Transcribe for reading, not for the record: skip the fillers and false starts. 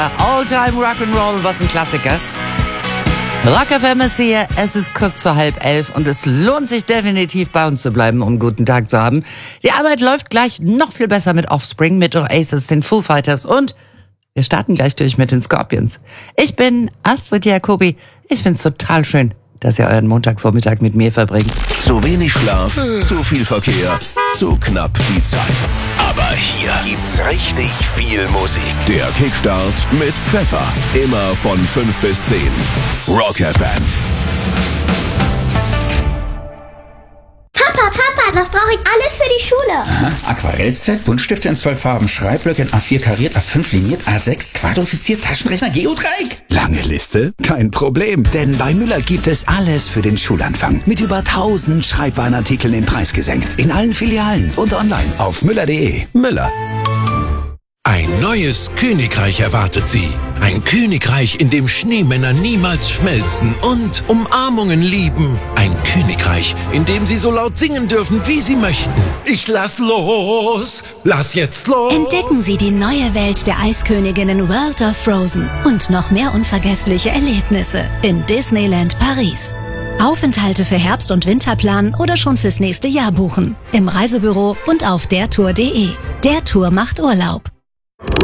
All-Time Rock'n'Roll, was ein Klassiker. Rock FM ist hier, es ist kurz vor 10:30 und es lohnt sich definitiv bei uns zu bleiben, um einen guten Tag zu haben. Die Arbeit läuft gleich noch viel besser mit Offspring, mit Oasis, den Foo Fighters und wir starten gleich durch mit den Scorpions. Ich bin Astrid Jacobi. Ich find's total schön, dass ihr euren Montagvormittag mit mir verbringt. Zu wenig Schlaf, zu viel Verkehr, zu knapp die Zeit. Aber hier gibt's richtig viel Musik. Der Kickstart mit Pfeffer. Immer von 5 bis 10. Rock FM. Papa, was brauche ich alles für die Schule? Aha, Aquarellset, Buntstifte in 12 Farben, Schreibblöcke in A4 kariert, A5 liniert, A6 quadrifiziert, Taschenrechner, Geodreieck. Lange Liste? Kein Problem, denn bei Müller gibt es alles für den Schulanfang. Mit über 1000 Schreibwarenartikeln im Preis gesenkt. In allen Filialen und online auf müller.de. Müller. Ein neues Königreich erwartet Sie. Ein Königreich, in dem Schneemänner niemals schmelzen und Umarmungen lieben. Ein Königreich, in dem Sie so laut singen dürfen, wie Sie möchten. Ich lass los! Lass jetzt los! Entdecken Sie die neue Welt der Eisköniginnen World of Frozen und noch mehr unvergessliche Erlebnisse in Disneyland Paris. Aufenthalte für Herbst- und Winter planen oder schon fürs nächste Jahr buchen. Im Reisebüro und auf dertour.de. Der Tour macht Urlaub.